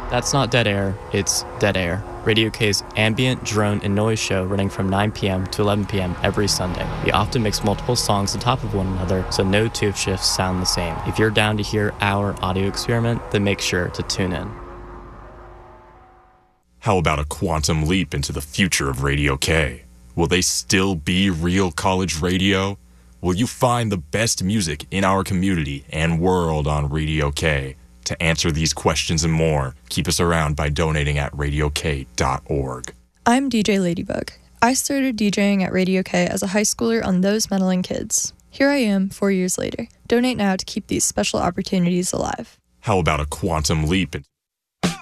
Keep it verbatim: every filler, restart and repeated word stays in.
That's not dead air, it's Dead Air, Radio K's ambient, drone, and noise show running from nine p.m. to eleven p.m. every Sunday. We often mix multiple songs on top of one another, so no two shifts sound the same. If you're down to hear our audio experiment, then make sure to tune in. How about a quantum leap into the future of Radio K? Will they still be real college radio? Will you find the best music in our community and world on Radio K? To answer these questions and more, keep us around by donating at radio k dot org. I'm D J Ladybug. I started DJing at Radio K as a high schooler on Those Meddling Kids. Here I am, four years later. Donate now to keep these special opportunities alive. How about a quantum leap into